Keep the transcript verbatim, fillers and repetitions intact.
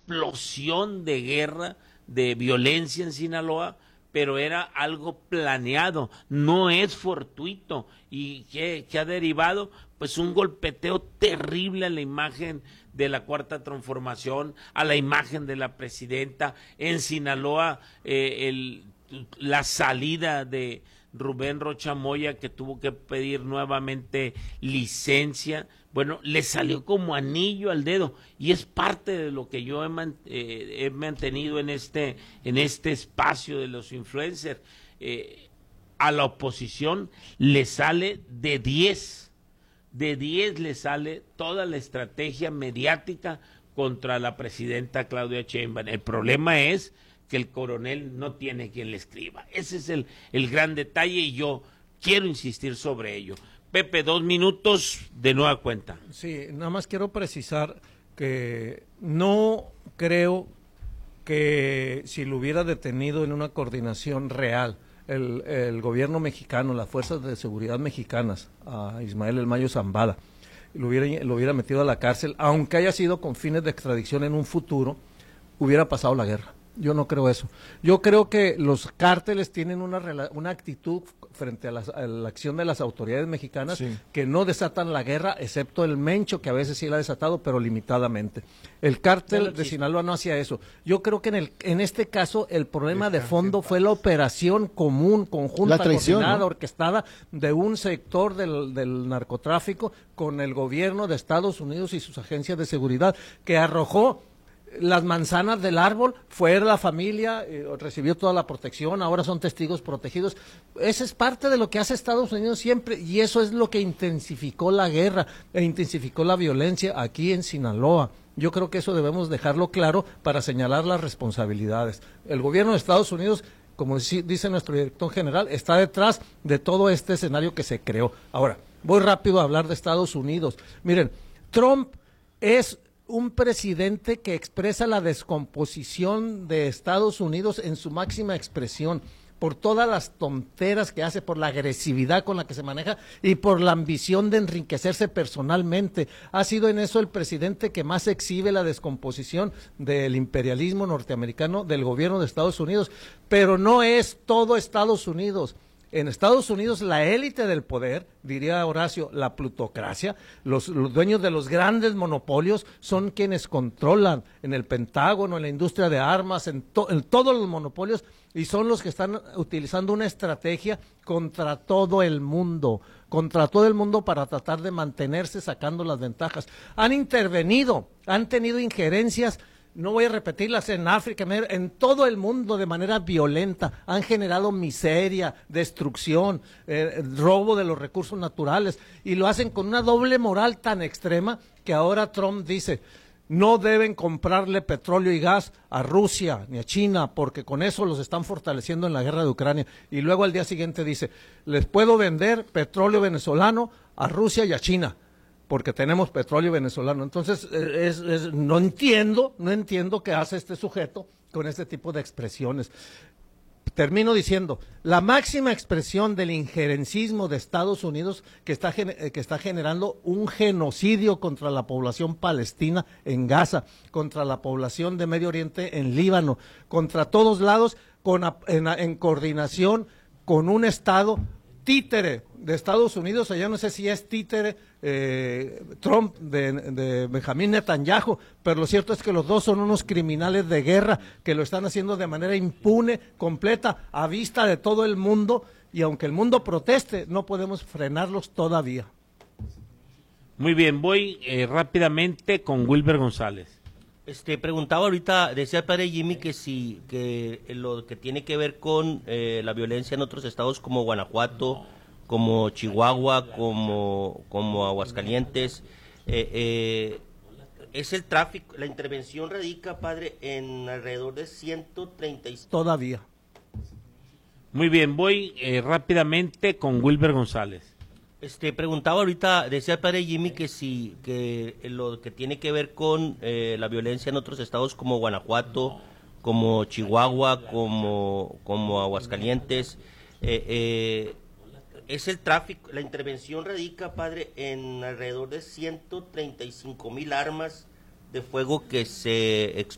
explosión de guerra, de violencia en Sinaloa, pero era algo planeado, no es fortuito. ¿Y qué, qué ha derivado? Pues un golpeteo terrible a la imagen de la Cuarta Transformación, a la imagen de la presidenta. En Sinaloa, eh, el, la salida de Rubén Rocha Moya, que tuvo que pedir nuevamente licencia, bueno, le salió como anillo al dedo, y es parte de lo que yo he, man, eh, he mantenido en este, en este espacio de los influencers. Eh, a la oposición le sale de diez, de diez le sale toda la estrategia mediática contra la presidenta Claudia Sheinbaum. El problema es que el coronel no tiene quien le escriba. Ese es el, el gran detalle, y yo quiero insistir sobre ello. Pepe, dos minutos de nueva cuenta. Sí, nada más quiero precisar que no creo que si lo hubiera detenido en una coordinación real el, el gobierno mexicano, las fuerzas de seguridad mexicanas, a Ismael El Mayo Zambada, lo hubiera, lo hubiera metido a la cárcel, aunque haya sido con fines de extradición en un futuro, hubiera pasado la guerra. Yo no creo eso. Yo creo que los cárteles tienen una, una actitud frente a, las, a la acción de las autoridades mexicanas, sí, que no desatan la guerra, excepto el Mencho, que a veces sí la ha desatado, pero limitadamente. El cártel de Sinaloa no hacía eso. Yo creo que en, el, en este caso el problema de fondo fue la operación común, conjunta, la traición, coordinada, ¿no?, orquestada de un sector del, del narcotráfico con el gobierno de Estados Unidos y sus agencias de seguridad, que arrojó las manzanas del árbol, fue la familia, eh, recibió toda la protección, ahora son testigos protegidos. Esa es parte de lo que hace Estados Unidos siempre, y eso es lo que intensificó la guerra e intensificó la violencia aquí en Sinaloa. Yo creo que eso debemos dejarlo claro para señalar las responsabilidades. El gobierno de Estados Unidos, como dice nuestro director general, está detrás de todo este escenario que se creó. Ahora, voy rápido a hablar de Estados Unidos. Miren, Trump es un presidente que expresa la descomposición de Estados Unidos en su máxima expresión, por todas las tonteras que hace, por la agresividad con la que se maneja y por la ambición de enriquecerse personalmente. Ha sido en eso el presidente que más exhibe la descomposición del imperialismo norteamericano, del gobierno de Estados Unidos, pero no es todo Estados Unidos. En Estados Unidos la élite del poder, diría Horacio, la plutocracia, los, los dueños de los grandes monopolios son quienes controlan en el Pentágono, en la industria de armas, en, to, en todos los monopolios, y son los que están utilizando una estrategia contra todo el mundo, contra todo el mundo para tratar de mantenerse sacando las ventajas. Han intervenido, han tenido injerencias, no voy a repetirlas, en África, en todo el mundo de manera violenta, han generado miseria, destrucción, eh, robo de los recursos naturales, y lo hacen con una doble moral tan extrema que ahora Trump dice, no deben comprarle petróleo y gas a Rusia ni a China, porque con eso los están fortaleciendo en la guerra de Ucrania, y luego al día siguiente dice, les puedo vender petróleo venezolano a Rusia y a China, porque tenemos petróleo venezolano. Entonces, es, es, no entiendo, no entiendo qué hace este sujeto con este tipo de expresiones. Termino diciendo, la máxima expresión del injerencismo de Estados Unidos que está, que está generando un genocidio contra la población palestina en Gaza, contra la población de Medio Oriente en Líbano, contra todos lados, con, en, en coordinación con un Estado títere de Estados Unidos, allá no sé si es títere eh, Trump de, de Benjamín Netanyahu, pero lo cierto es que los dos son unos criminales de guerra que lo están haciendo de manera impune, completa, a vista de todo el mundo, y aunque el mundo proteste, no podemos frenarlos todavía. Muy bien, voy eh, rápidamente con Wilber González. Este, preguntaba ahorita, decía el padre Jimmy que si, que lo que tiene que ver con eh, la violencia en otros estados como Guanajuato, como Chihuahua, como, como Aguascalientes, eh, eh, es el tráfico, la intervención radica, padre, en alrededor de ciento treinta y cinco. Todavía. Muy bien, voy eh, rápidamente con Wilber González. Este, preguntaba ahorita, decía el padre Jimmy que si, que lo que tiene que ver con eh, la violencia en otros estados como Guanajuato, como Chihuahua, como, como Aguascalientes, eh, eh, es el tráfico, la intervención radica, padre, en alrededor de ciento treinta y cinco mil armas de fuego que se